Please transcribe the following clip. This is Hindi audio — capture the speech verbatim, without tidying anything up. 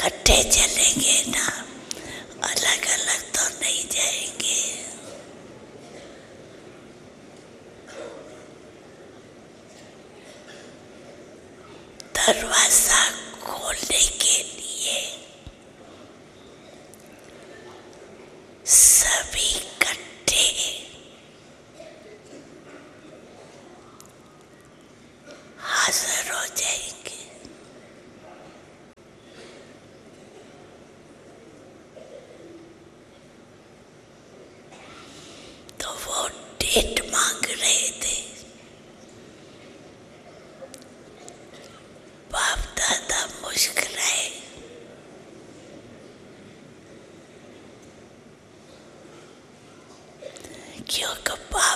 इकट्ठे चलेंगे ना, अलग अलग तो नहीं जाएंगे। दरवाजा खोलने के लिए सभी इकट्ठे हाजिर हो जाएंगे। तो वो डेट मांग रहे थे। बाप दादा मुस्कुराए। क्योंकि बाप